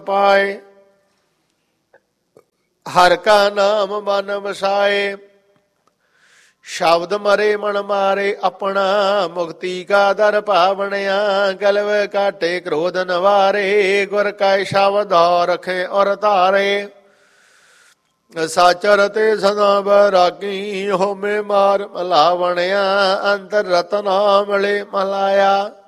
ਪਾਏ। ਹਰ ਕਾ ਨਾਮ ਮਨ ਵਸਾਏ। ਸ਼ਬਦ ਮਰੇ ਮਨ ਮਾਰੇ ਆਪਣਾ, ਮੁਕਤੀ ਕਾ ਦਰ ਭਾਵਣਿਆ। ਗਲਵ ਕਾਟੇ ਕ੍ਰੋਧ ਨਵਾਰੇ, ਗੁਰ ਕਾ ਸ਼ਬਦ ਰਖੇ ਔਰ ਧਾਰੇ। ਸਾਚਰ ਤੇ ਸਦਾ ਬੈਰਾਗੀ, ਹੋਮੇ ਮਾਰ ਮਲਾਵਣਿਆ। ਅੰਤਰ ਰਤਨਾ ਮਿਲੇ ਮਲਾਇਆ।